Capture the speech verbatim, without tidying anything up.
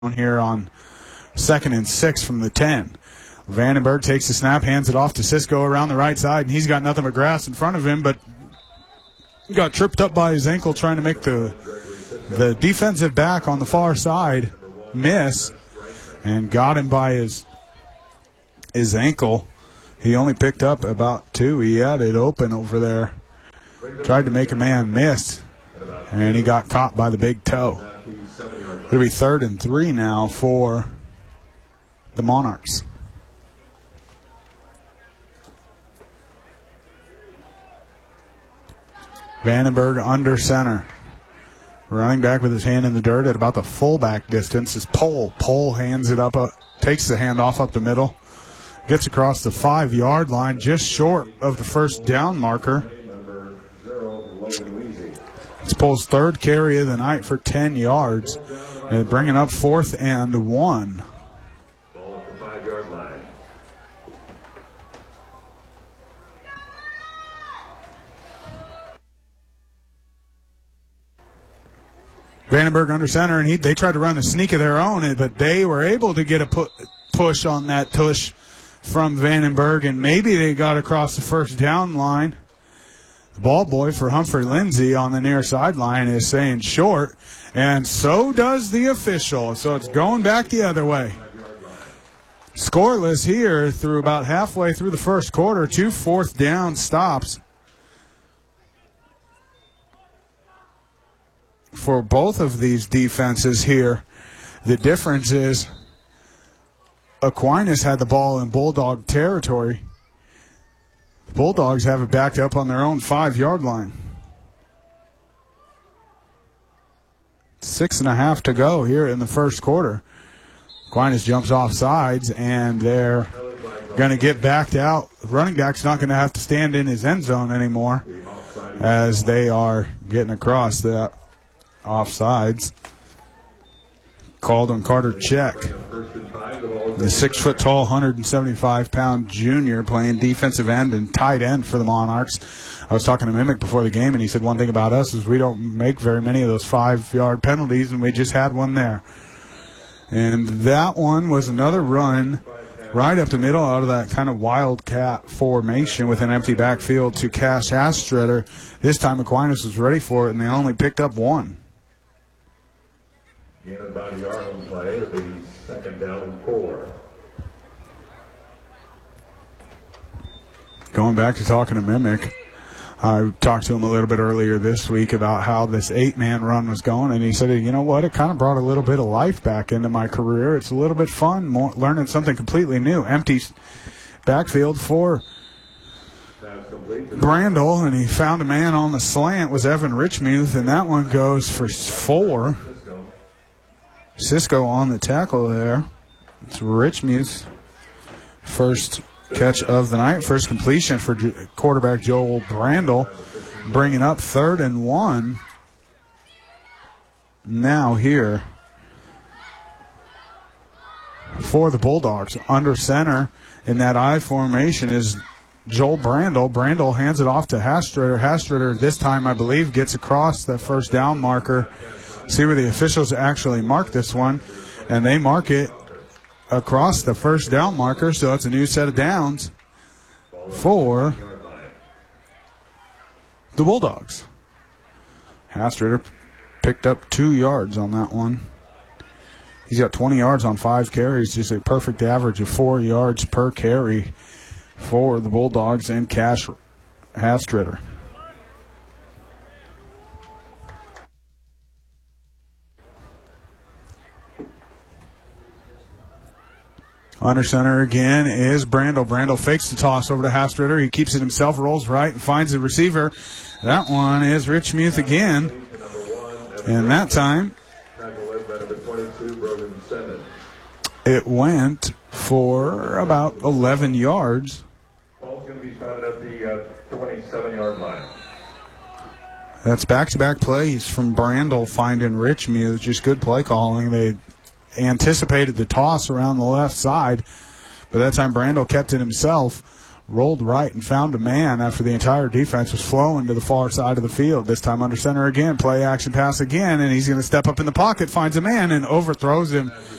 here on second and six from the ten. Vandenberg takes the snap, hands it off to Cisco around the right side, and he's got nothing but grass in front of him, but got tripped up by his ankle trying to make the the defensive back on the far side miss, and got him by his his ankle. He only picked up about two. He had it open over there. Tried to make a man miss, and he got caught by the big toe. It'll be third and three now for the Monarchs. Vandenberg under center. Running back with his hand in the dirt at about the fullback distance is Pohl. Pohl hands it up, uh, takes the handoff up the middle. Gets across the five-yard line, just short of the first down marker. It's Pohl's third carry of the night for ten yards. And bringing up fourth and one. Ball at the five-yard line. Vandenberg under center, and he, they tried to run a sneak of their own, but they were able to get a pu- push on that tush from Vandenberg, and maybe they got across the first down line. The ball boy for Humphrey Lindsay on the near sideline is saying short, and so does the official. So it's going back the other way. Scoreless here through about halfway through the first quarter. Two fourth down stops for both of these defenses here. The difference is Aquinas had the ball in Bulldog territory. The Bulldogs have it backed up on their own five-yard line. Six and a half to go here in the first quarter. Aquinas jumps off sides, and they're going to get backed out. The running back's not going to have to stand in his end zone anymore as they are getting across the offsides. Called on Carter Check. The six-foot-tall, one hundred seventy-five pound junior playing defensive end and tight end for the Monarchs. I was talking to Mimic before the game, and he said one thing about us is we don't make very many of those five-yard penalties, and we just had one there. And that one was another run right up the middle out of that kind of wildcat formation with an empty backfield to Cash Hastretter. This time Aquinas was ready for it, and they only picked up one. Gain of about a yard on play. It'll be second down and four. Going back to talking to Mimic, I talked to him a little bit earlier this week about how this eight-man run was going, and he said, you know what, it kind of brought a little bit of life back into my career. It's a little bit fun, more, learning something completely new. Empty backfield for Brandel, and he found a man on the slant, was Evan Richmuth, and that one goes for four. Cisco on the tackle there. It's Richmuth. First catch of the night. First completion for quarterback Joel Brandel. Bringing up third and one. Now here for the Bulldogs. Under center in that I formation is Joel Brandel. Brandel hands it off to Hastretter. Hastretter this time, I believe, gets across that first down marker. See where the officials actually mark this one, and they mark it across the first down marker, so it's a new set of downs for the Bulldogs. Hastretter picked up two yards on that one. He's got twenty yards on five carries, just a perfect average of four yards per carry for the Bulldogs and Cash Hastretter. Under center again is Brandel. Brandel fakes the toss over to Hastretter. He keeps it himself, rolls right, and finds the receiver. That one is Richmuth again. And that time, it went for about eleven yards. Ball's going to be spotted at the twenty-seven-yard line. That's back-to-back plays from Brandel finding Richmuth. Just good play calling. They anticipated the toss around the left side, but that time Brandel kept it himself, rolled right and found a man after the entire defense was flowing to the far side of the field. This time under center again, play action pass again, and he's going to step up in the pocket, finds a man, and overthrows him